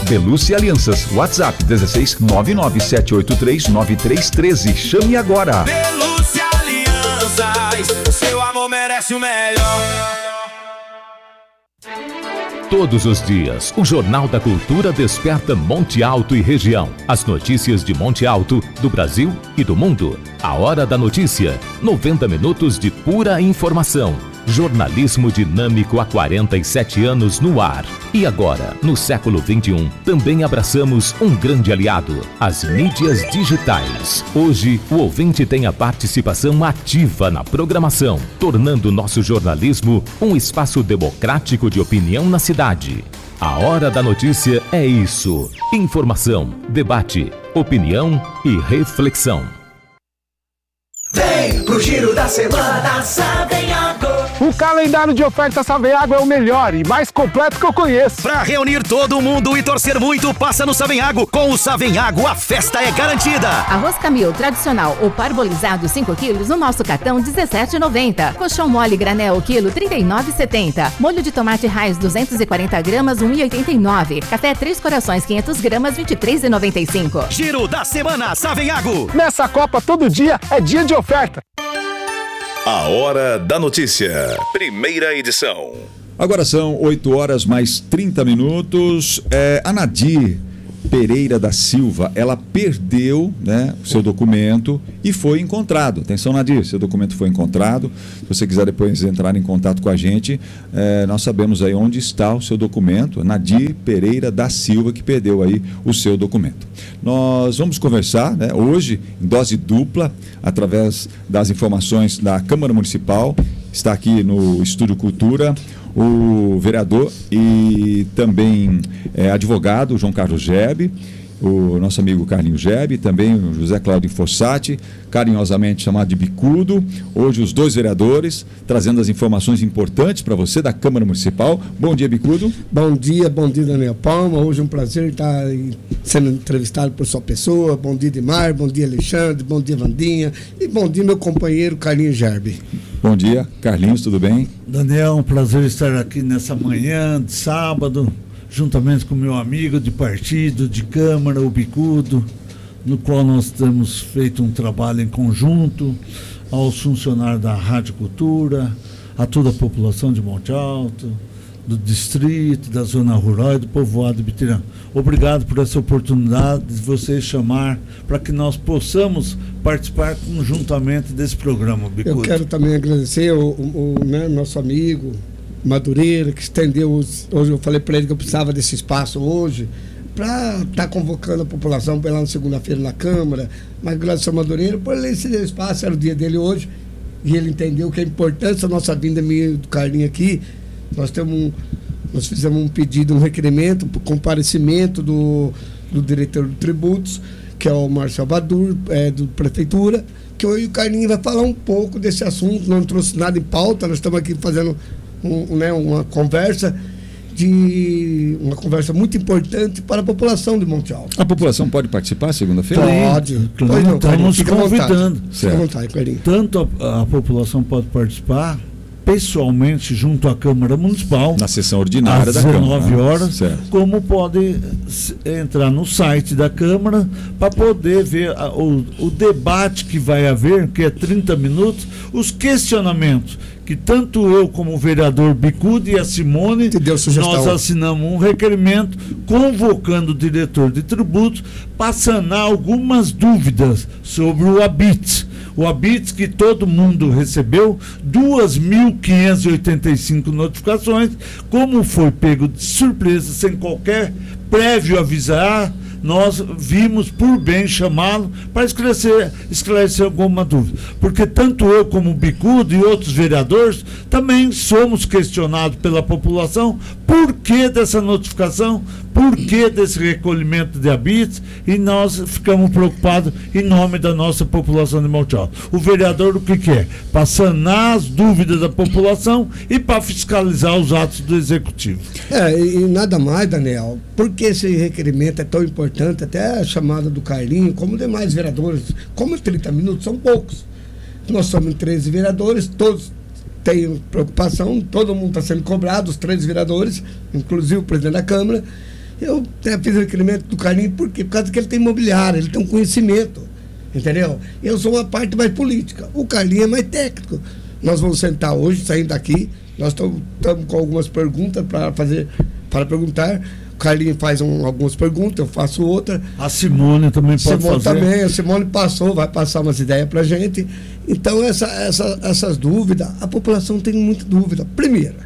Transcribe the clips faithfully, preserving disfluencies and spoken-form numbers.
Belucci Alianças. WhatsApp dezesseis nove nove sete oito três nove três um três. Chame agora. Belucci Alianças, seu amor merece o melhor. Todos os dias, o Jornal da Cultura desperta Monte Alto e região. As notícias de Monte Alto, do Brasil e do mundo. A Hora da Notícia. noventa minutos de pura informação. Jornalismo dinâmico há quarenta e sete anos no ar. E agora, no século vinte e um, também abraçamos um grande aliado, as mídias digitais. Hoje, o ouvinte tem a participação ativa na programação, tornando nosso jornalismo um espaço democrático de opinião na cidade. A Hora da Notícia é isso: informação, debate, opinião e reflexão. Vem pro Giro da Semana Savenhago. O calendário de ofertas Savenhago é o melhor e mais completo que eu conheço. Pra reunir todo mundo e torcer muito, passa no Savenhago. Com o Savenhago, a festa é garantida. Arroz Camil tradicional ou parbolizado cinco quilos no nosso cartão dezessete reais e noventa centavos. Colchão mole granel quilo trinta e nove reais e setenta centavos. Molho de tomate Raiz duzentos e quarenta gramas um real e oitenta e nove centavos. Café Três Corações quinhentas gramas vinte e três reais e noventa e cinco centavos. Giro da Semana Savenhago. Nessa Copa todo dia é dia de oferta. A Hora da Notícia, primeira edição. Agora são oito horas mais trinta minutos. É, a Nadir Pereira da Silva, ela perdeu, né, o seu documento e foi encontrado. Atenção, Nadir, seu documento foi encontrado. Se você quiser depois entrar em contato com a gente, é, nós sabemos aí onde está o seu documento. Nadir Pereira da Silva, que perdeu aí o seu documento. Nós vamos conversar, né, hoje, em dose dupla, através das informações da Câmara Municipal. Está aqui no Estúdio Cultura o vereador e também é, advogado João Carlos Gebe, o nosso amigo Carlinhos Gebe, também o José Cláudio Fossati, carinhosamente chamado de Bicudo. Hoje os dois vereadores trazendo as informações importantes para você da Câmara Municipal. Bom dia, Bicudo. Bom dia, bom dia, Daniel Palma. Hoje é um prazer estar sendo entrevistado por sua pessoa. Bom dia, Edmar, bom dia, Alexandre, bom dia, Vandinha e bom dia, meu companheiro Carlinhos Gebe. Bom dia, Carlinhos, tudo bem? Daniel, um prazer estar aqui nessa manhã de sábado, juntamente com meu amigo de partido, de Câmara, o Bicudo, no qual nós temos feito um trabalho em conjunto, aos funcionários da Rádio Cultura, a toda a população de Monte Alto, do distrito, da zona rural e do povoado de Bitirã. Obrigado por essa oportunidade de vocês chamar para que nós possamos participar conjuntamente desse programa, Bicudo. Eu quero também agradecer o, o, o né, nosso amigo Madureira, que estendeu os, hoje eu falei para ele que eu precisava desse espaço hoje para estar tá convocando a população para ir lá na segunda-feira na Câmara, mas graças ao Madureira por ele ceder espaço, era o dia dele hoje e ele entendeu que a importância da nossa vinda, minha e do Carlinhos aqui. Nós temos um, nós fizemos um pedido, um requerimento para o comparecimento do, do diretor de tributos, que é o Marcel Badur, é, do Prefeitura, que eu e o Carlinhos vai falar um pouco desse assunto. Não trouxe nada em pauta, nós estamos aqui fazendo um, né, uma conversa de uma conversa muito importante para a população de Monte Alto. A população pode participar segunda-feira? Pode, claro, pode não, estamos convidando. Fica à vontade, Carlinhos. Tanto a, a população pode participar pessoalmente junto à Câmara Municipal na sessão ordinária às da Câmara, dezenove horas, certo. Como pode entrar no site da Câmara para poder ver a, o, o debate que vai haver, que é trinta minutos, os questionamentos que tanto eu como o vereador Bicudo e a Simone, nós assinamos um requerimento convocando o diretor de tributos para sanar algumas dúvidas sobre o Habite. O Habite que todo mundo recebeu, duas mil quinhentas e oitenta e cinco notificações, como foi pego de surpresa, sem qualquer prévio avisar, nós vimos por bem chamá-lo para esclarecer, esclarecer alguma dúvida. Porque tanto eu como o Bicudo e outros vereadores também somos questionados pela população por que dessa notificação, por que desse recolhimento de habites, e nós ficamos preocupados em nome da nossa população de Monte Alto. O vereador o que quer? Para sanar as dúvidas da população e para fiscalizar os atos do Executivo. É, e, e nada mais, Daniel, porque esse requerimento é tão importante, até a chamada do Carlinhos, como demais vereadores, como trinta minutos são poucos. Nós somos treze vereadores, todos têm preocupação, todo mundo está sendo cobrado, os treze vereadores, inclusive o presidente da Câmara, Eu até fiz o requerimento do Carlinhos, por quê? Por causa que ele tem imobiliário, ele tem um conhecimento, entendeu? Eu sou uma parte mais política, o Carlinhos é mais técnico. Nós vamos sentar hoje, saindo daqui, nós estamos com algumas perguntas para fazer, para perguntar. O Carlinhos faz um, algumas perguntas, eu faço outra. A Simone também pode Simone fazer. também, a Simone passou, vai passar umas ideias para a gente. Então, essa, essa, essas dúvidas, a população tem muita dúvida. Primeira,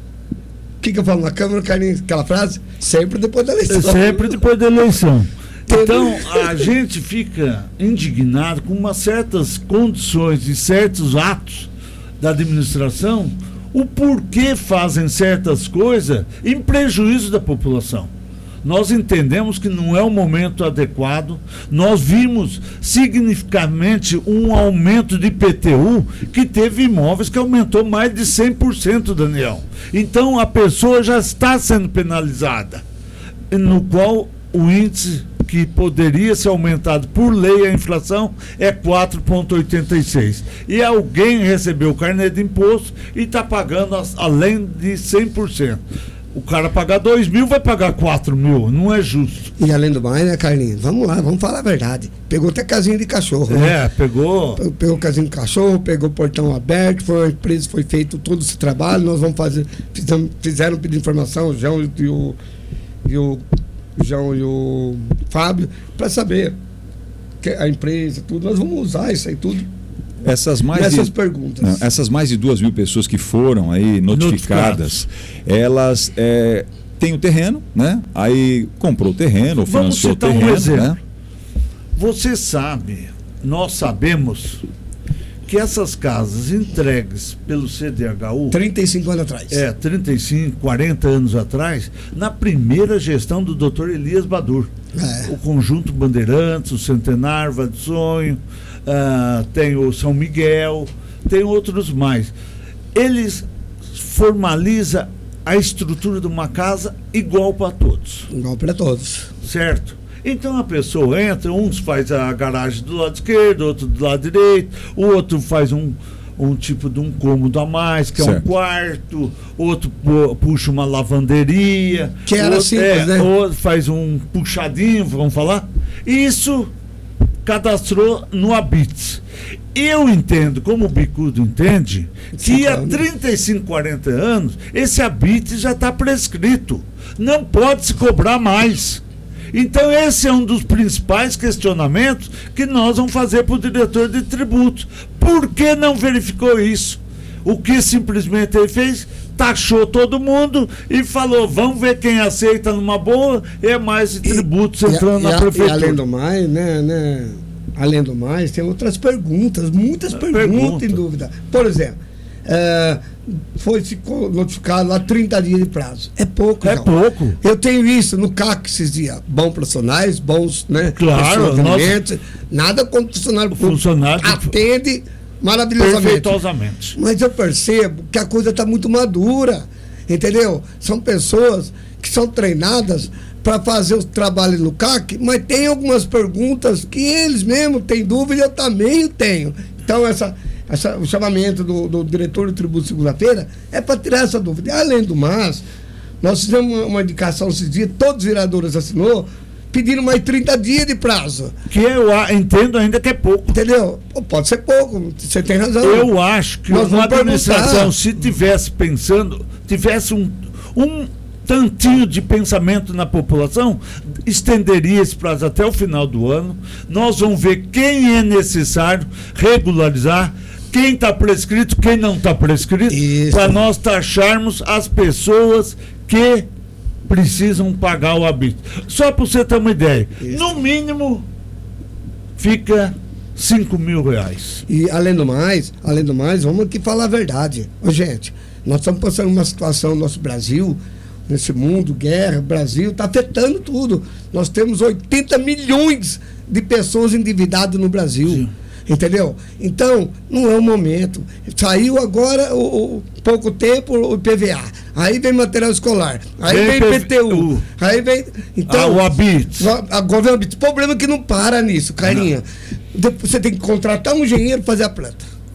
o que, que eu falo na Câmara, Carlinhos, aquela frase? Sempre depois da eleição. Sempre depois da eleição. Então, a gente fica indignado com umas certas condições e certos atos da administração, o porquê fazem certas coisas em prejuízo da população. Nós entendemos que não é o momento adequado. Nós vimos significativamente um aumento de I P T U que teve imóveis que aumentou mais de cem por cento, Daniel. Então a pessoa já está sendo penalizada, no qual o índice que poderia ser aumentado por lei a inflação é quatro vírgula oitenta e seis. E alguém recebeu o carnê de imposto e está pagando as, além de cem por cento. O cara pagar dois mil, vai pagar quatro mil, não é justo. E além do mais, né, Carlinhos? Vamos lá, vamos falar a verdade. Pegou até casinha de cachorro. É, né? pegou. Pegou casinha de cachorro, pegou portão aberto, foi uma empresa, foi feito todo esse trabalho. Nós vamos fazer. Fizemos, fizeram pedir informação, o João e o. E o o João e o Fábio, para saber que a empresa, tudo, nós vamos usar isso aí tudo. Essas mais Nessas de, perguntas. Não, essas mais de duas mil pessoas que foram aí notificadas, elas é, têm o terreno, né? Aí comprou o terreno, ou Vamos financiou o citar terreno, um exemplo. né? Você sabe, nós sabemos que essas casas entregues pelo C D H U... trinta e cinco anos atrás. É, trinta e cinco, quarenta anos atrás, na primeira gestão do doutor Elias Badur. É. O Conjunto Bandeirantes, o Centenário, Vale do Sonho, uh, tem o São Miguel, tem outros mais. Eles formalizam a estrutura de uma casa igual para todos. Igual para todos. Certo? Então a pessoa entra, uns faz a garagem do lado esquerdo, outro do lado direito, o outro faz um, um tipo de um cômodo a mais, que certo. É um quarto, outro puxa uma lavanderia, que era outro, simples, é, né? Outro faz um puxadinho, vamos falar. Isso cadastrou no Habits. Eu entendo, como o Bicudo entende, que há trinta e cinco, quarenta anos, esse Habits já está prescrito. Não pode se cobrar mais. Então esse é um dos principais questionamentos que nós vamos fazer para o diretor de tributos. Por que não verificou isso? O que simplesmente ele fez? Taxou todo mundo e falou, vamos ver quem aceita numa boa, é mais tributos e, entrando e, na e, prefeitura. E além do mais, né, né, além do mais, tem outras perguntas, muitas perguntas Pergunta. em dúvida. Por exemplo, é, foi notificado lá trinta dias de prazo. É pouco, É não. pouco. Eu tenho isso no C A C esses dias. Bons profissionais, bons, né? Claro, nossa... Nada contra o funcionário público. Funcionário atende maravilhosamente. Perfeitosamente. Mas eu percebo que a coisa está muito madura. Entendeu? São pessoas que são treinadas para fazer os trabalhos no C A C, mas tem algumas perguntas que eles mesmos têm dúvida, eu também tenho. Então, essa. Essa, o chamamento do, do diretor do tributo segunda-feira é para tirar essa dúvida. E, além do mais, nós fizemos uma, uma indicação esses dias, todos os vereadores assinou, pedindo mais trinta dias de prazo. Que eu entendo ainda que é pouco. Entendeu? Pô, pode ser pouco, você tem razão. Eu acho que nós uma administração, se tivesse pensando, tivesse um, um tantinho de pensamento na população, estenderia esse prazo até o final do ano. Nós vamos ver quem é necessário regularizar, quem está prescrito, quem não está prescrito, para nós taxarmos as pessoas que precisam pagar o habito. Só para você ter uma ideia, Isso. no mínimo fica cinco mil reais. E além do mais, além do mais, vamos aqui falar a verdade. Ô, gente, nós estamos passando uma situação no nosso Brasil, nesse mundo, guerra, Brasil, está afetando tudo. Nós temos oitenta milhões de pessoas endividadas no Brasil. Sim. Entendeu? Então, não é o momento. Saiu agora, o, o pouco tempo, o I P V A. Aí vem material escolar. Aí vem, vem I P T U. Aí vem. Então, ah, o Habits. Agora vem o Habits. O problema é que não para nisso, carinha. Não. Você tem que contratar um engenheiro para fazer a planta.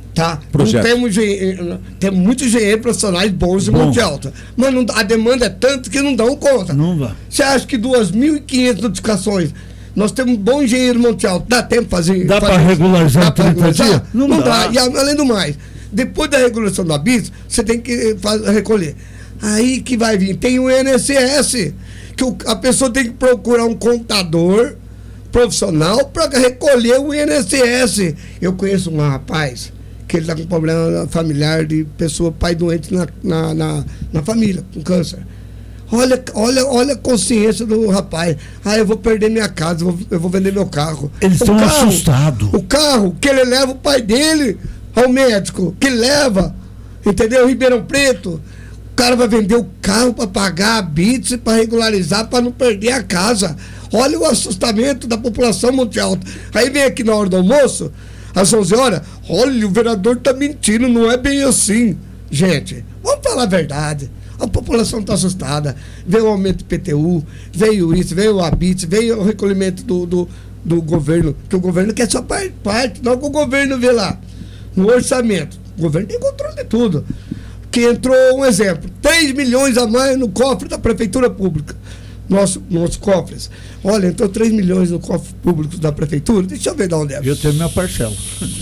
Tá? Projeto. Não temos, engen- temos muitos engenheiros profissionais bons em Bom. Monte Alto. Mas não- a demanda é tanto que não dão conta. Não dá. Você acha que duas mil e quinhentas notificações, nós temos um bom engenheiro em Monte Alto, dá tempo de fazer... Dá fazer pra isso? regularizar Dá pra trinta regularizar? dias? Não, Não dá. dá. E a- além do mais, depois da regulação do habito, você tem que faz- recolher. Aí que vai vir, tem o I N S S, que o- a pessoa tem que procurar um contador profissional para recolher o I N S S. Eu conheço um rapaz que ele está com problema familiar de pessoa, pai doente na, na, na, na família, com câncer. Olha, olha, olha a consciência do rapaz. Ah, eu vou perder minha casa, eu vou, eu vou vender meu carro. Eles O estão carro- assustados. O carro que ele leva o pai dele ao médico, que leva, entendeu? Ribeirão Preto. O cara vai vender o carro para pagar a bits, para regularizar, para não perder a casa. Olha o assustamento da população Monte Alto. Aí vem aqui na hora do almoço, às onze horas, olha, o vereador tá mentindo, não é bem assim. Gente, vamos falar a verdade. A população está assustada. Veio o aumento do I P T U, veio isso, veio o habite, veio o recolhimento do, do, do governo, que o governo quer só parte, parte, não que o governo vê lá. No orçamento. O governo tem controle de tudo. Que entrou, um exemplo, três milhões a mais no cofre da Prefeitura Pública. Nosso, nossos cofres. Olha, entrou três milhões no cofre público da Prefeitura. Deixa eu ver de onde é. Eu tenho minha parcela.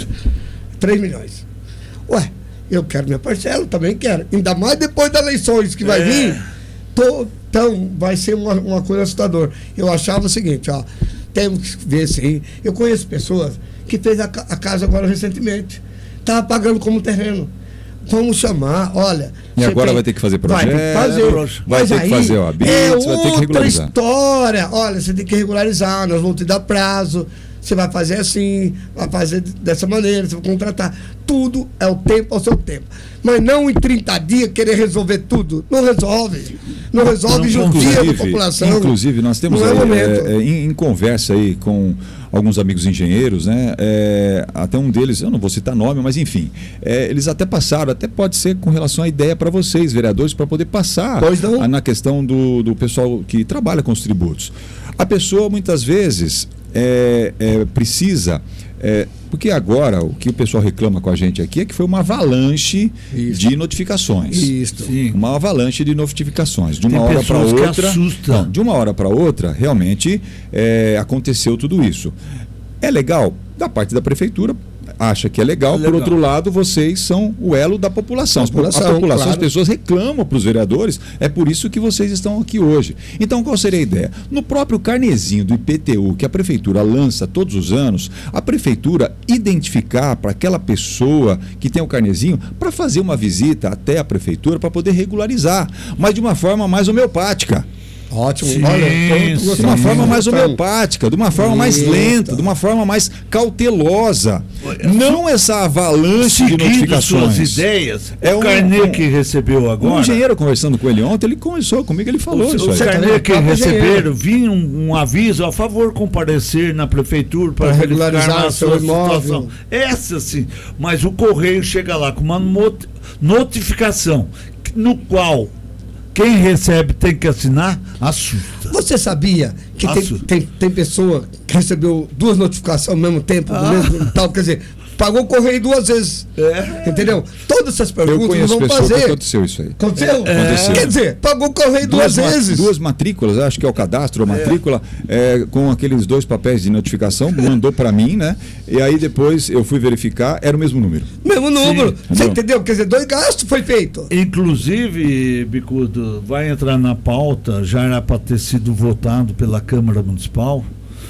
três milhões. Ué, eu quero minha parcela, também quero. Ainda mais depois das eleições que vai É. vir. Tô, então, vai ser uma, uma coisa assustadora. Eu achava o seguinte, ó. Temos que ver sim. Eu conheço pessoas que fez a, ca- a casa agora recentemente. Estava pagando como terreno. Vamos chamar, olha. E você agora tem- vai ter que fazer Vai ter que projeto, fazer. vai Mas ter que aí fazer o habite, é vai ter que outra regularizar. história. Olha, você tem que regularizar, nós vamos te dar prazo. Você vai fazer assim, vai fazer dessa maneira, você vai contratar. Tudo é o tempo ao seu tempo. Mas não em trinta dias querer resolver tudo. Não resolve. Não resolve Não, judia da inclusive, população. inclusive, nós temos Não é aí, momento. é, é, em, em conversa aí com alguns amigos engenheiros, né? É, até um deles, eu não vou citar nome, mas enfim, é, eles até passaram, até pode ser com relação à ideia para vocês, vereadores, para poder passar Pois não. a- na questão do, do pessoal que trabalha com os tributos. A pessoa muitas vezes é, é, precisa. É, porque agora o que o pessoal reclama com a gente aqui é que foi uma avalanche Isso. de notificações. Isso. Sim. Uma avalanche de notificações. De uma Tem hora para pessoas que outra. assustam. Não, de uma hora para outra, realmente é, aconteceu tudo isso. É legal? Da parte da prefeitura, acha que é legal. É legal. Por outro lado, vocês são o elo da população. As po- População, a população, claro. as pessoas reclamam para os vereadores, é por isso que vocês estão aqui hoje. Então, qual seria a ideia? No próprio carnezinho do I P T U que a prefeitura lança todos os anos, a prefeitura identificar para aquela pessoa que tem o carnezinho para fazer uma visita até a prefeitura para poder regularizar, mas de uma forma mais homeopática. Ótimo. Sim, Olha, eu tô sim. De gostando. uma forma mais Então, homeopática, de uma forma mais Eita. lenta, de uma forma mais cautelosa. Não essa avalanche de Seguindo notificações. suas ideias, É o um- carnê um- que recebeu agora. Um engenheiro conversando com ele ontem, ele conversou comigo, ele falou O, isso o aí. carnê que próprio receberam, engenheiro. vinha um, um aviso a favor comparecer na prefeitura para Pra verificar regularizar na seu sua imóvel. situação. Essa sim, mas o correio chega lá com uma not- notificação no qual quem recebe tem que assinar, assusta. Você sabia que tem, Assusta. tem, tem pessoa que recebeu duas notificações ao mesmo tempo, Ah. do mesmo tal, quer dizer, pagou o correio duas vezes. É. Entendeu? Todas essas Eu perguntas conheço vão pessoa que fazer. aconteceu isso aí. Aconteceu? Aconteceu. Quer dizer, pagou o correio duas, ma- vezes. duas matrículas, acho que é o cadastro, a matrícula, é, com aqueles dois papéis de notificação, mandou para mim, né? E aí depois eu fui verificar, era o mesmo número. Mesmo número. Você entendeu? entendeu? Quer dizer, dois gastos foi feito. Inclusive, Bicudo, vai entrar na pauta, já era para ter sido votado pela Câmara Municipal,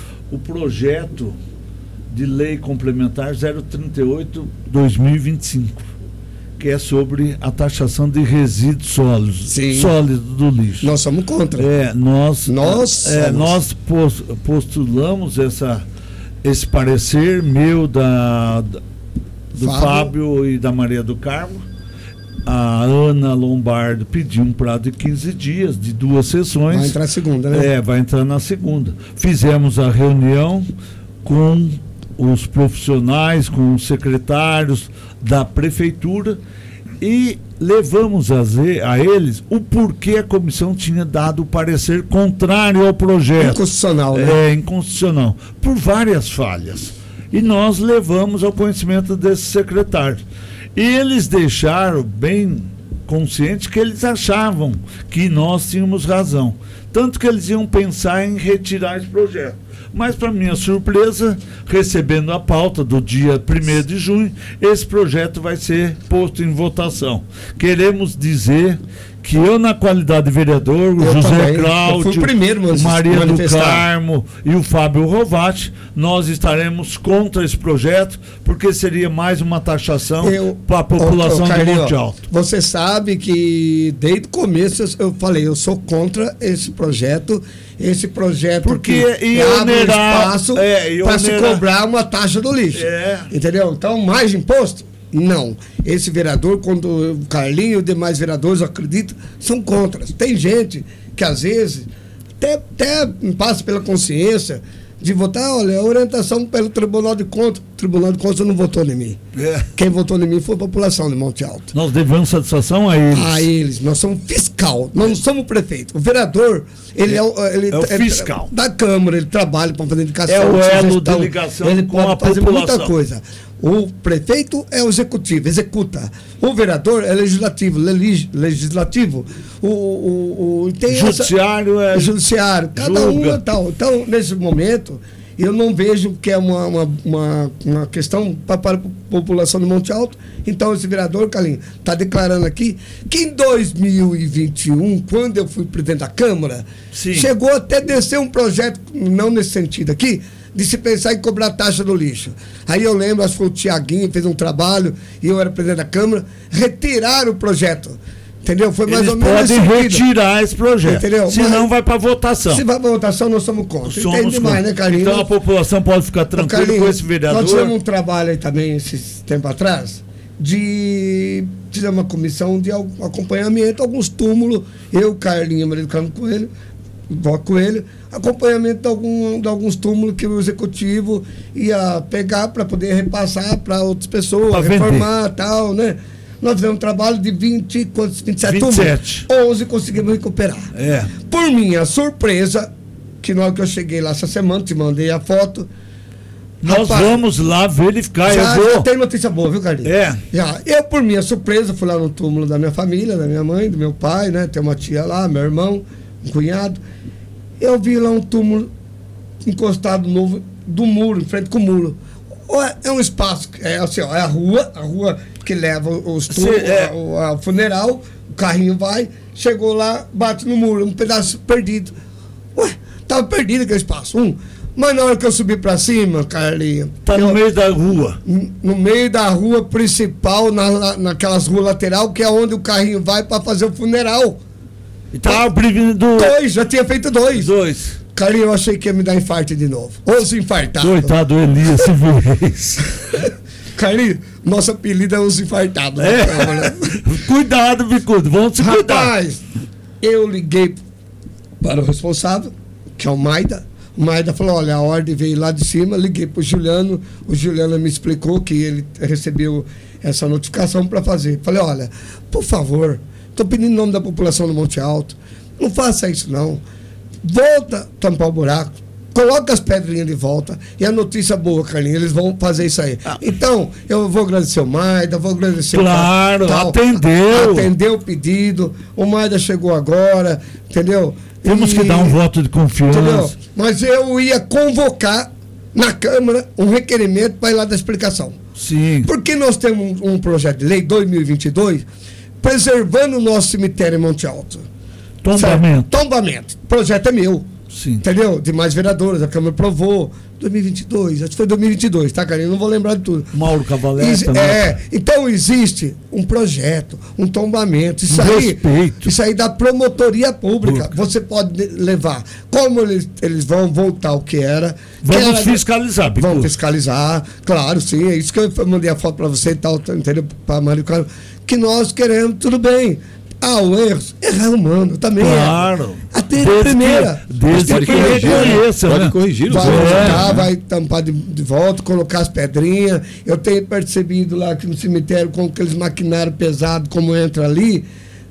o projeto de lei complementar zero trinta e oito barra dois mil e vinte e cinco, que é sobre a taxação de resíduos sólidos, Sim. sólido do lixo. Nós somos contra. É, nós, Nós é, somos. nós pos- postulamos essa, esse parecer meu, da, da- do Fábio. Fábio e da Maria do Carmo. A Ana Lombardo pediu um prazo de quinze dias, de duas sessões. Vai entrar a segunda, né? É, vai entrar na segunda. Fizemos a reunião com os profissionais, com os secretários da prefeitura e levamos a, ze- a eles o porquê a comissão tinha dado o parecer contrário ao projeto. Inconstitucional, né? É inconstitucional, por várias falhas. E nós levamos ao conhecimento desses secretários. E eles deixaram bem consciente que eles achavam que nós tínhamos razão. Tanto que eles iam pensar em retirar esse projeto. Mas, para minha surpresa, recebendo a pauta do dia primeiro de junho, esse projeto vai ser posto em votação. Queremos dizer que eu, na qualidade de vereador, o Eu José também. Cláudio, Eu fui o primeiro a o Maria do manifestar. Carmo e o Fábio Rovati, nós estaremos contra esse projeto, porque seria mais uma taxação para a população Ô, ô, do Carlinhos, Monte Alto. Você sabe que desde o começo eu falei, eu sou contra esse projeto, esse projeto Porque que ia abre onerar- espaço é, ia para se onerar- cobrar uma taxa do lixo. É. Entendeu? Então, mais imposto? Não. Esse vereador, quando o Carlinho e os demais vereadores, eu acredito, são contra. Tem gente que às vezes até, até passa pela consciência de votar, olha, a orientação pelo Tribunal de Contas. O Tribunal de Contas não votou em mim. É. Quem votou em mim foi a população de Monte Alto. Nós devemos satisfação a eles. A eles. Nós somos fiscal, nós não somos prefeito. O vereador, ele é, o- ele, É o ele- fiscal. da Câmara, ele trabalha para fazer indicação. É o elo sugestão, de ligação ele com pode a fazer população. muita coisa. O prefeito é o executivo, executa. O vereador é legislativo, lelig- legislativo. O, o, o- tem Judiciário essa, é- judiciário. Cada um julga. é tal. Então, nesse momento, eu não vejo que é uma, uma, uma, uma questão pra, para a população de Monte Alto. Então, esse vereador, Carlinhos, está declarando aqui que em dois mil e vinte e um, quando eu fui presidente da Câmara, Sim. chegou até descer um projeto, não nesse sentido aqui, de se pensar em cobrar taxa do lixo. Aí eu lembro, acho que foi o Tiaguinho, fez um trabalho, e eu era presidente da Câmara, retiraram o projeto. Entendeu? Foi mais Eles ou menos podem nesse sentido. retirar esse projeto. Entendeu? Senão Mas- vai para votação. Se vai para votação, nós somos contra. Somos Entende demais, contra. né, Carlinhos? Então a população pode ficar Ô, tranquila Carlinhos, com esse vereador. Nós tivemos um trabalho aí também, esses tempo atrás, de fazer uma comissão de al- acompanhamento, alguns túmulos, eu, Carlinhos, Maria do Carmo Coelho, Vó Coelho, acompanhamento de, algum, de alguns túmulos que o executivo ia pegar para poder repassar para outras pessoas, Pra reformar e tal, né? Nós fizemos um trabalho de vinte, quantos? vinte e sete vinte e sete. túmulos. onze conseguimos recuperar. É. Por minha surpresa, que na hora que eu cheguei lá essa semana, te mandei a foto. Nós rapaz, vamos lá verificar. já, eu vou. já tem notícia boa, viu, Carlinhos? É. Já. Eu, por minha surpresa, fui lá no túmulo da minha família, da minha mãe, do meu pai, né? Tem uma tia lá, meu irmão, um cunhado. Eu vi lá um túmulo encostado novo do muro, em frente com o muro. Ó, É um espaço, é assim, ó, é a rua, a rua que leva os túmulos, Cê- é- ao, ao funeral, o carrinho vai, chegou lá, bate no muro, um pedaço perdido. Ué, tava perdido aquele espaço, um. Mas na hora que eu subi pra cima, Carlinhos, Tá no eu- meio da rua. no meio da rua principal, na, na- naquelas ruas lateral, que é onde o carrinho vai para fazer o funeral. E tá prevenindo Dois, já tinha feito dois. dois. Carlinhos, eu achei que ia me dar infarto de novo. Ou se infartar. Coitado do Elias Silveirense. Carlinhos, nosso apelido é os infartados. É. na Câmara. Cuidado, Bicudo. Vamos se cuidar. Rapaz, eu liguei para o responsável, que é o Maida. O Maida falou, olha, a ordem veio lá de cima, liguei para o Juliano, o Juliano me explicou que ele recebeu essa notificação para fazer. Falei, olha, por favor, estou pedindo em nome da população do Monte Alto, não faça isso não. Volta a tampar o buraco, coloca as pedrinhas de volta. E a notícia boa, Carlinhos, eles vão fazer isso aí. Então, eu vou agradecer o Maida, vou agradecer Claro, o tal, atendeu. atendeu o pedido, o Maida chegou agora, entendeu? Temos que E- dar um voto de confiança. Entendeu? Mas eu ia convocar na Câmara um requerimento para ir lá dar explicação. Sim. Porque nós temos um, um projeto de lei dois mil e vinte e dois preservando o nosso cemitério em Monte Alto. Tombamento. Certo? Tombamento. O projeto é meu. Sim. Entendeu? De mais vereadores, a Câmara aprovou. dois mil e vinte e dois, acho que foi dois mil e vinte e dois, tá, Carlinhos? Não vou lembrar de tudo. Mauro Cavalera Is- também. É, então existe um projeto, um tombamento. Isso Um aí, respeito. isso aí da promotoria pública. Pública. Você pode de- levar. Como eles, eles vão voltar ao que era. Vamos que era- fiscalizar, Bicudo. Vão fiscalizar, claro, sim. É isso que eu mandei a foto para você e tal, entendeu? Para Mário Carlos. Que nós queremos, tudo bem. Ah, o erro, erro é humano, também Claro. é. Até a Desde primeira. que- desde Pode que corrigir, né? reconheça, Pode né? corrigir os Vai erros. voltar, É. vai tampar de, de volta, colocar as pedrinhas. Eu tenho percebido lá que no cemitério, com aqueles maquinários pesados, como entra ali,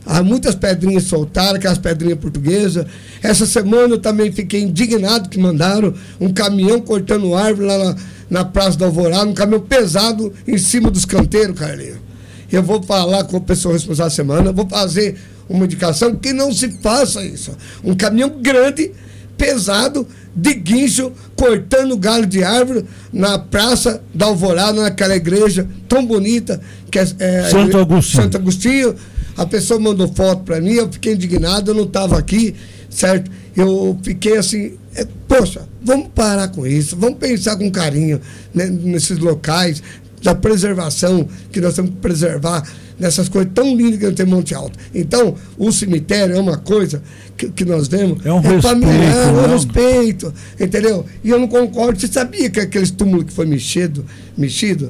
Há muitas pedrinhas soltaram, aquelas pedrinhas portuguesas. Essa semana eu também fiquei indignado que mandaram um caminhão cortando árvore lá na, na Praça do Alvorada, um caminhão pesado em cima dos canteiros, Carlinhos. Eu vou falar com a pessoa responsável da semana, vou fazer uma indicação que não se faça isso. Um caminhão grande, pesado, de guincho, cortando galho de árvore na Praça da Alvorada, naquela igreja tão bonita que é, é Santo Agostinho. Santo Agostinho. A pessoa mandou foto para mim, eu fiquei indignado, eu não estava aqui, certo? Eu fiquei assim, é, poxa, vamos parar com isso, vamos pensar com carinho, né, nesses locais, da preservação, que nós temos que preservar nessas coisas tão lindas que nós temos em Monte Alto. Então, o cemitério é uma coisa que, que nós vemos, é um é respeito, familiar, é um não? respeito, entendeu? E eu não concordo, você sabia que aqueles túmulos que foi mexido, mexido,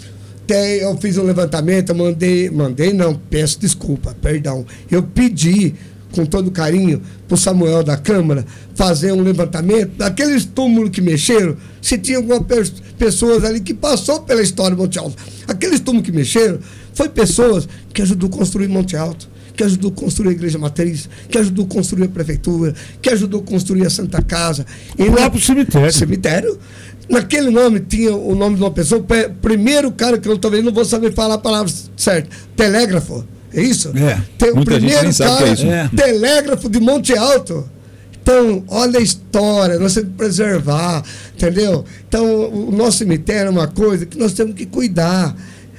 tem, eu fiz um levantamento, eu mandei, mandei não, peço desculpa, perdão, eu pedi com todo carinho para o Samuel da Câmara fazer um levantamento daqueles túmulos que mexeram, se tinha algumas pe- pessoas ali que passou pela história de Monte Alto. Aqueles túmulos que mexeram foi pessoas que ajudou a construir Monte Alto, que ajudou a construir a Igreja Matriz, que ajudou a construir a Prefeitura, que ajudou a construir a Santa Casa. E lá para o cemitério. Cemitério. Naquele nome tinha o nome de uma pessoa, primeiro cara que eu talvez não vou saber falar a palavra certa, telégrafo. É isso? É. Tem o Muita gente primeiro nem sabe cara, que é isso. É. telégrafo de Monte Alto. Então, olha a história, nós temos que preservar, entendeu? Então, o nosso cemitério é uma coisa que nós temos que cuidar.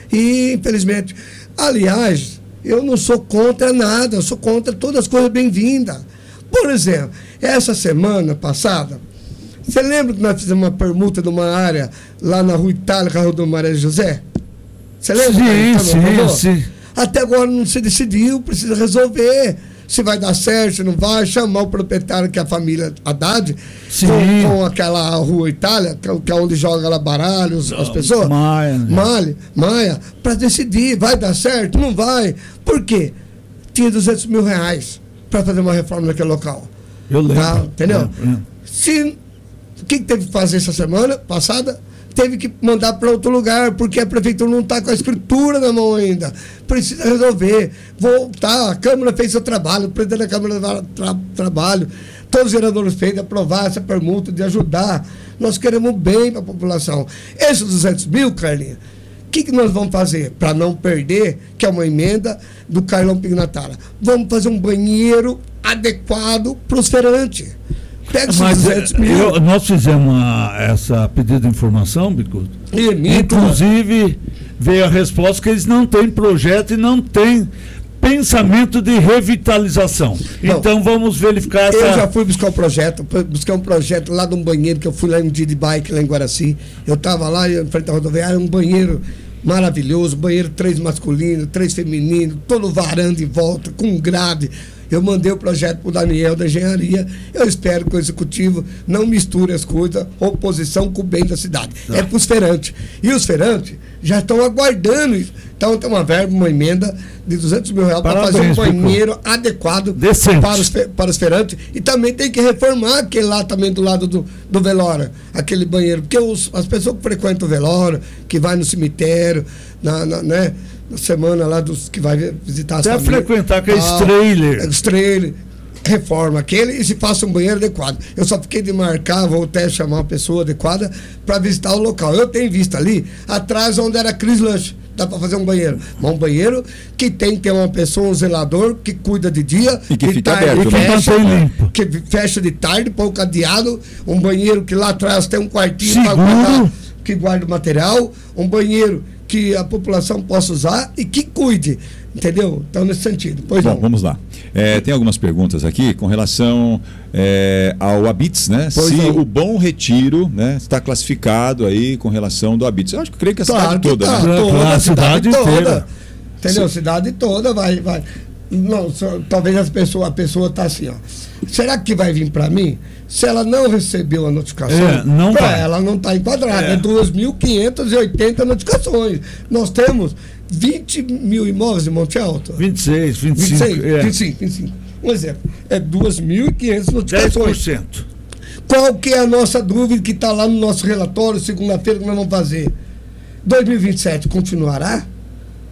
E, infelizmente, aliás, eu não sou contra nada, eu sou contra todas as coisas bem-vindas. Por exemplo, essa semana passada, você lembra que nós fizemos uma permuta de uma área lá na Rua Itália, com a Rua do Maria José? Você lembra? Sim, Então, sim, sim. Até agora não se decidiu, precisa resolver. Se vai dar certo, se não vai, chamar o proprietário, que é a família Haddad, com, com aquela Rua Itália, que é, que é onde joga lá baralho, as, as pessoas. Maia. Maia, Maia, para decidir, vai dar certo, não vai. Por quê? Tinha duzentos mil reais para fazer uma reforma naquele local. Eu lembro. Tá, entendeu? É, é. Se, o que, que teve que fazer essa semana passada? Teve que mandar para outro lugar, porque a prefeitura não está com a escritura na mão ainda. Precisa resolver. Voltar, a Câmara fez seu trabalho, o presidente da Câmara fez tra trabalho, todos os vereadores fez aprovar essa permuta, de ajudar. Nós queremos bem para a população. Esses duzentos mil, Carlinhos, o que, que nós vamos fazer para não perder, que é uma emenda do Carlão Pignatara? Vamos fazer um banheiro adequado para os feirantes. Pega esses Mas duzentos mil. eu, nós fizemos uma, essa pedido de informação, Bicudo. Emito, Inclusive, veio a resposta que eles não têm projeto e não têm pensamento de revitalização. Não. Então vamos verificar essa... Eu já fui buscar um projeto, buscar um projeto lá de um banheiro, que eu fui lá um dia de bike lá em Guaraci. Eu estava lá em frente à rodoviária, um banheiro maravilhoso, banheiro três masculino, três feminino, todo varanda em volta, com grade. Eu mandei o projeto para o Daniel da engenharia. Eu espero que o executivo não misture as coisas, oposição com o bem da cidade. Tá. É para os feirantes. E os feirantes já estão aguardando isso. Então tem uma verba, uma emenda de duzentos mil reais para fazer um banheiro Bico. adequado para os, para os feirantes. E também tem que reformar aquele lá também do lado do, do velório, aquele banheiro. Porque os, as pessoas que frequentam o velório, que vai no cemitério, na, na, né? na semana lá dos que vai visitar as famílias. Até frequentar aqueles ah, trailers. Os trailers. Reforma aquele e se faça um banheiro adequado. Eu só fiquei de marcar, vou até chamar uma pessoa adequada para visitar o local. Eu tenho visto ali, atrás onde era a Cris Lanche, dá para fazer um banheiro. Mas um banheiro que tem que ter uma pessoa, um zelador, que cuida de dia e que de fica tarde, aberto, que, fecha, né? que fecha de tarde, põe o cadeado, um banheiro que lá atrás tem um quartinho para Seguro. guardar, que guarda o material, um banheiro que a população possa usar e que cuide, entendeu? Então, nesse sentido. Pois Bom, não. vamos lá. É, tem algumas perguntas aqui com relação é, ao Habits, né? Pois Se não. o Bom Retiro, né, está classificado aí com relação do Habits. Eu acho que creio que a cidade Claro que toda, tá, né? toda, Claro, a a cidade, cidade toda. inteira. Entendeu? A cidade toda vai. vai. Não, só, talvez as pessoas, a pessoa está assim, ó. Será que vai vir para mim? Se ela não recebeu a notificação, É, não pra vai. ela não está enquadrada. É. É duas mil quinhentas e oitenta notificações. Nós temos vinte mil imóveis em Monte Alto. vinte e seis, vinte e vinte e cinco. seis, é. vinte e cinco, vinte e cinco. Um exemplo. É duas mil e quinhentas dez por notificações. cento. Qual que é a nossa dúvida que está lá no nosso relatório, segunda-feira, que nós vamos fazer? dois mil e vinte e sete continuará?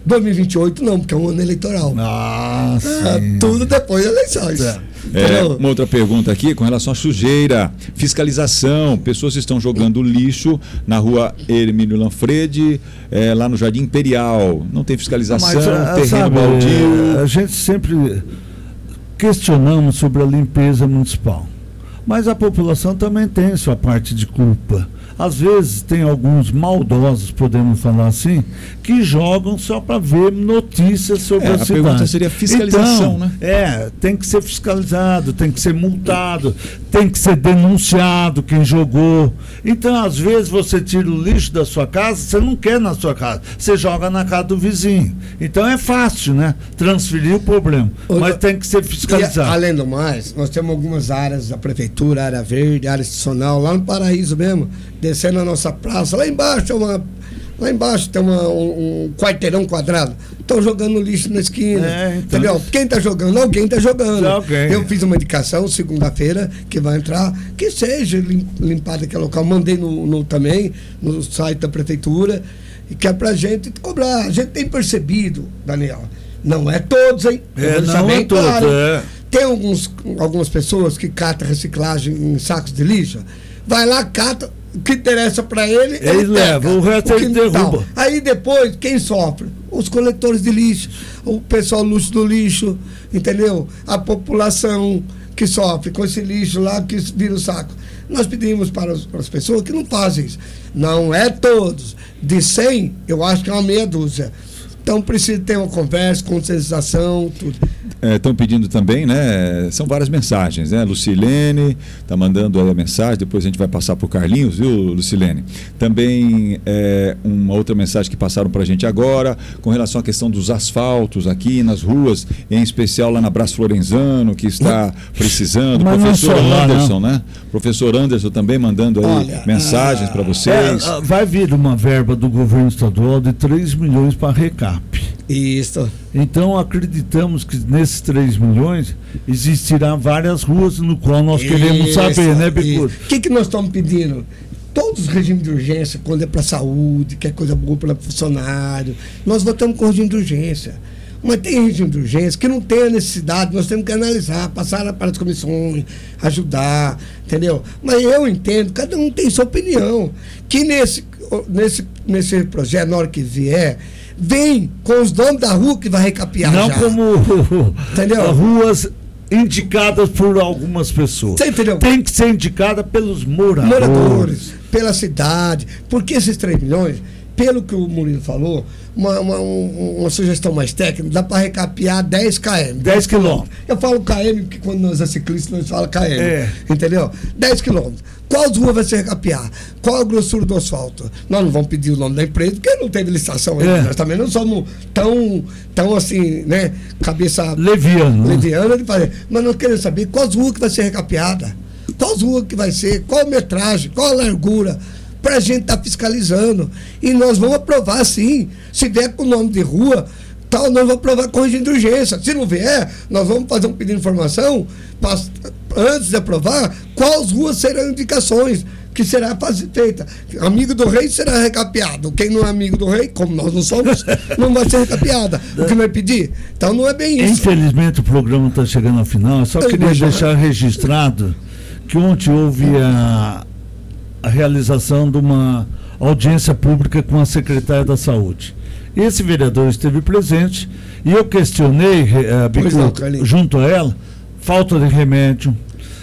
dois mil e vinte e oito não, porque é um ano eleitoral. Ah, Ah, sim. tudo depois das eleições. É. É, Entendeu? uma outra pergunta aqui com relação à sujeira, fiscalização, pessoas estão jogando lixo na rua Hermínio Lanfredi, é, lá no Jardim Imperial, não tem fiscalização, Mas, ah, terreno sabe, baldio. a gente sempre questionamos sobre a limpeza municipal, mas a população também tem sua parte de culpa. Às vezes tem alguns maldosos, podemos falar assim, que jogam só para ver notícias sobre É, a a cidade. pergunta seria fiscalização, Então, né? É, tem que ser fiscalizado, tem que ser multado, tem que ser denunciado quem jogou. Então, às vezes, você tira o lixo da sua casa, você não quer na sua casa, você joga na casa do vizinho. Então é fácil, né? Transferir o problema. Mas tem que ser E, fiscalizado. além do mais, nós temos algumas áreas da prefeitura, área verde, área institucional, lá no Paraíso mesmo, descendo a nossa praça, lá embaixo é uma. Lá embaixo tem uma, um, um quarteirão quadrado. Estão jogando lixo na esquina. É, então. Entendeu? Quem está jogando? Alguém está jogando. Alguém. Eu fiz uma indicação segunda-feira que vai entrar, que seja lim- limpado aquele local. Mandei no, no- também no site da prefeitura, e que é pra gente cobrar. A gente tem percebido, Daniel. Não é todos, hein? Eu É, vou não saber, é todos, claro. é. Tem alguns, algumas pessoas que catam reciclagem em sacos de lixo. Vai lá, cata. O que interessa para ele, Ele ele leva, pega. o resto ele que- derruba. tal. Aí depois, quem sofre? Os coletores de lixo, o pessoal luxo do lixo, entendeu? A população que sofre com esse lixo lá que vira o saco. Nós pedimos para as, para as pessoas que não fazem isso. Não é todos. De cem, eu acho que é uma meia dúzia. Então precisa ter uma conversa, conscientização, tudo. Estão pedindo também, né? São várias mensagens, né? Lucilene está mandando aí a mensagem, depois a gente vai passar para o Carlinhos, viu, Lucilene? Também é, uma outra mensagem que passaram para a gente agora, com relação à questão dos asfaltos aqui nas ruas, em especial lá na Brás Florenzano, que está precisando. Mas não Professor só lá, Anderson, não. né? Professor Anderson também mandando aí Olha, mensagens para vocês. É, vai vir uma verba do governo estadual de três milhões para recap. Isso. Então acreditamos que nesses três milhões existirá várias ruas no qual nós queremos Isso, saber, né, isso. Bicudo? O que, que nós estamos pedindo? Todos os regimes de urgência, quando é para saúde, que é coisa boa para funcionário, nós votamos com regime de urgência. Mas tem regime de urgência que não tem a necessidade, nós temos que analisar, passar para as comissões, ajudar, entendeu? Mas eu entendo, cada um tem sua opinião. Que nesse, nesse, nesse projeto, na hora que vier, vem com os donos da rua que vai recapear. Não já. como Entendeu? ruas indicadas por algumas pessoas. Você entendeu? Tem que ser indicada pelos moradores. Moradores, pela cidade. Porque esses três milhões, pelo que o Murilo falou, uma, uma, um- uma sugestão mais técnica, dá para recapear dez quilômetros. dez quilômetros. Eu falo quilômetro porque quando nós é ciclista, nós falamos quilômetro. É. Entendeu? dez quilômetros. Quais ruas vai se recapear? Qual a grossura do asfalto? Nós não vamos pedir o nome da empresa, porque não teve licitação ainda. É. Nós também não somos tão, tão assim, né? Cabeça Leviano, né? leviana de fazer. Mas nós queremos saber quais ruas que vai ser recapeada. Quais ruas que vai ser, qual a metragem, qual a largura, para a gente estar fiscalizando. E nós vamos aprovar sim. Se vier com o nome de rua, tal, nós vamos aprovar com regime de urgência. Se não vier, nós vamos fazer um pedido de informação, pra, antes de aprovar, quais ruas serão indicações que será faz- feita. Amigo do rei será recapeado. Quem não é amigo do rei, como nós não somos, não vai ser recapeada. O que vai pedir? Então não é bem isso. Infelizmente o programa está chegando ao final. Eu só Eu queria vou chamar. deixar registrado que ontem houve a, a realização de uma audiência pública com a secretária da Saúde. Esse vereador esteve presente e eu questionei, eh, Bicu, Pois não, Carlinhos. junto a ela, falta de remédio,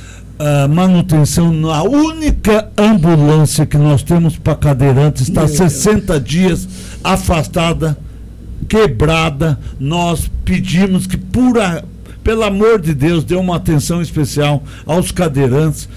a manutenção na única ambulância que nós temos para cadeirante está Meu Deus. sessenta dias afastada, quebrada. Nós pedimos que, por a, pelo amor de Deus, dê uma atenção especial aos cadeirantes.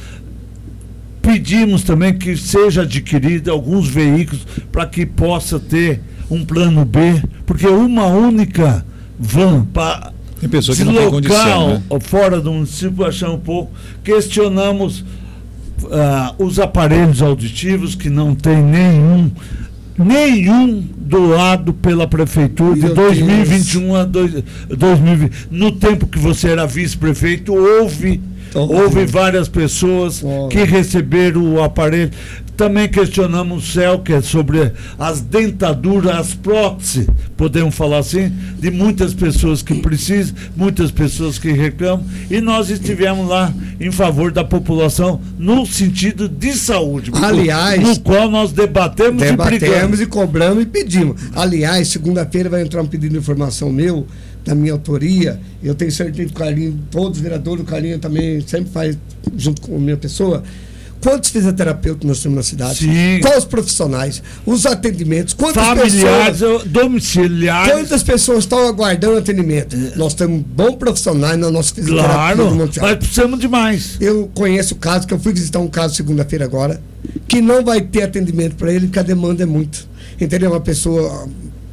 Pedimos também que seja adquirido alguns veículos para que possa ter um plano B, porque uma única van para Tem pessoa que não tem condição, né? fora do município achamos um pouco. Questionamos ah, os aparelhos auditivos que não tem nenhum nenhum doado pela prefeitura de Meu dois mil e vinte e um a dois- dois mil e vinte. No tempo que você era vice-prefeito, houve Então, houve várias pessoas Ó. que receberam o aparelho. também questionamos o C E L, que é sobre as dentaduras, as próteses, podemos falar assim, de muitas pessoas que precisam, muitas pessoas que reclamam, e nós estivemos lá em favor da população no sentido de saúde. Aliás, no qual nós debatemos, debatemos e brigamos. e cobramos e pedimos. Aliás, segunda-feira vai entrar um pedido de informação meu, da minha autoria. Eu tenho certeza que o Carlinho, todos os vereadores, o Carlinho também sempre faz junto com a minha pessoa. Quantos fisioterapeutas nós temos na cidade? Sim. Quais os profissionais? Os atendimentos? Quantas familiares, pessoas, domiciliares. Quantas pessoas estão aguardando atendimento? É. Nós temos bons profissionais na nossa fisioterapia. Claro, nós precisamos de mais. Eu conheço o caso, que eu fui visitar um caso segunda-feira agora, que não vai ter atendimento para ele, porque a demanda é muito. Entendeu? Uma pessoa...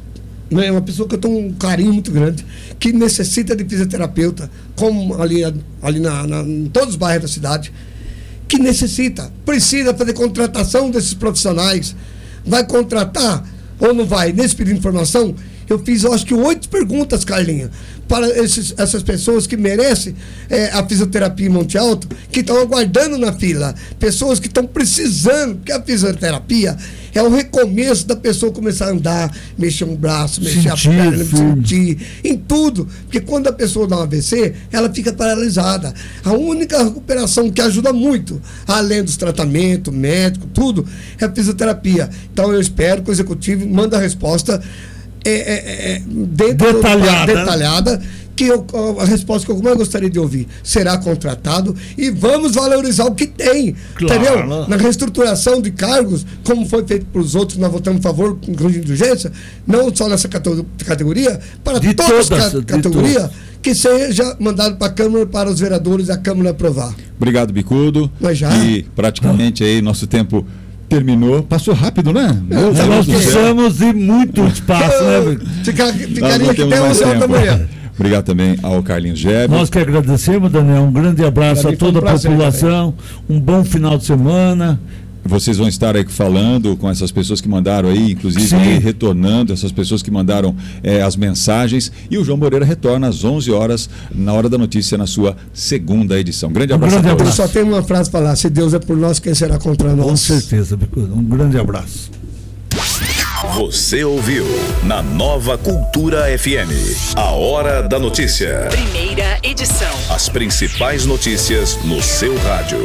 Não é uma pessoa que eu tenho um carinho muito grande, que necessita de fisioterapeuta, como ali, ali na, na, em todos os bairros da cidade, que necessita, precisa fazer contratação desses profissionais. Vai contratar ou não vai? Nesse pedido de informação, eu fiz, eu acho que oito perguntas, Carlinha, para esses, essas pessoas que merecem é, a fisioterapia em Monte Alto, que estão aguardando na fila, pessoas que estão precisando, porque a fisioterapia é o recomeço da pessoa começar a andar, mexer um braço, mexer sentir, a perna, sentir, em tudo. Porque quando a pessoa dá um A V C, ela fica paralisada. A única recuperação que ajuda muito, além dos tratamentos, médico, tudo, é a fisioterapia. Então eu espero que o executivo mande a resposta é, é, é, dentro detalhada, do, detalhada que eu, a resposta que eu mais gostaria de ouvir: será contratado e vamos valorizar o que tem, claro. Entendeu? Na reestruturação de cargos, como foi feito para os outros, nós votamos a favor com regime de urgência, não só nessa categoria, para de todas todas as categorias, que seja mandado para a Câmara, para os vereadores e a Câmara aprovar. Obrigado, Bicudo. Mas já? E praticamente aí nosso tempo terminou. Passou rápido, né? Meu Deus, nós precisamos de muito espaço, né? Ficar, ficaria aqui até onze horas da manhã. Obrigado também ao Carlinhos Geber. Nós que agradecemos, Daniel. Um grande abraço a toda um prazer, a população. Também. Um bom final de semana. Vocês vão estar aí falando com essas pessoas que mandaram aí, inclusive aí, retornando, essas pessoas que mandaram é, as mensagens. E o João Moreira retorna às onze horas, na Hora da Notícia, na sua segunda edição. Grande abraço. Um grande abraço. Eu só tenho uma frase para falar: se Deus é por nós, quem será contra nós? Com certeza, um grande abraço. Você ouviu na Nova Cultura F M, a Hora da Notícia. Primeira edição. As principais notícias no seu rádio.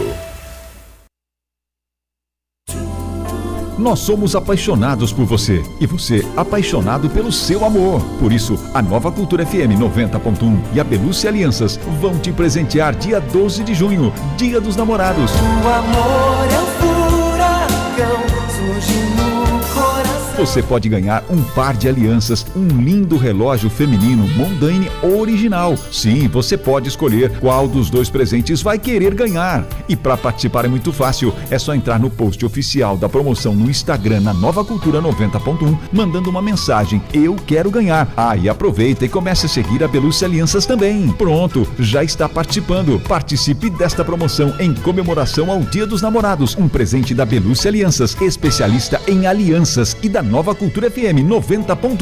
Nós somos apaixonados por você e você apaixonado pelo seu amor. Por isso, a Nova Cultura F M noventa ponto um e a Belucci Alianças vão te presentear dia doze de junho, Dia dos Namorados. O amor é um furacão, surge no coração. Você pode ganhar um par de alianças, um lindo relógio feminino Mondane original. Sim, você pode escolher qual dos dois presentes vai querer ganhar. E para participar é muito fácil, é só entrar no post oficial da promoção no Instagram, na Nova Cultura noventa ponto um, mandando uma mensagem: eu quero ganhar. Ah, e aproveita e comece a seguir a Belucci Alianças também. Pronto, já está participando. Participe desta promoção em comemoração ao Dia dos Namorados. Um presente da Belucci Alianças, especialista em alianças, e da Nova Cultura F M noventa ponto um.